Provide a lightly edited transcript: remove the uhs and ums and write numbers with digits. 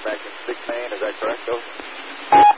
back in 6 main. Is that correct, Over?